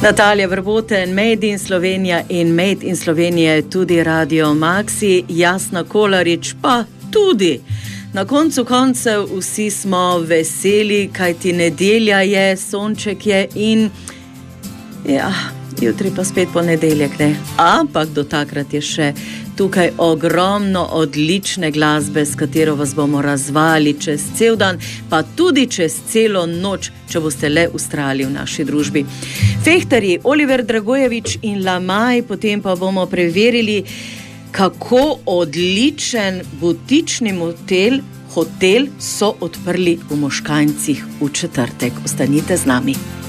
Natalija Verboten, Made in Slovenija in Made in Slovenija je tudi Radio Maxi, Jasna Kolarič pa tudi. Na koncu koncev vsi smo veseli, kajti nedelja je, sonček je in jutri pa spet ponedeljek, ne? Ampak do takrat je še tukaj ogromno odlične glasbe, s katero vas bomo razvali čez cel dan, pa tudi čez celo noč, če boste le ustrajali v naši družbi. Fehtarji Oliver Dragojevič in Lamaj, potem pa bomo preverili, kako odličen butični hotel so odprli v Moškanjcih v četrtek. Ostanite z nami.